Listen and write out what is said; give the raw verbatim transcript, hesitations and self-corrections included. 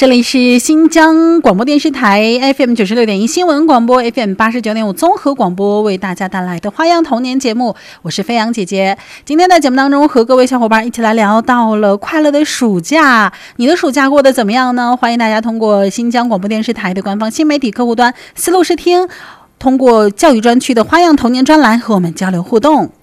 这里是新疆广播电视台 F M 九十六点一新闻广播 F M 八十九点五综合广播为大家带来的花样童年节目，我是飞扬姐姐。今天的节目当中和各位小伙伴一起来聊到了快乐的暑假，你的暑假过得怎么样呢？欢迎大家通过新疆广播电视台的官方新媒体客户端思路视听，通过教育专区的花样童年专栏和我们交流互动。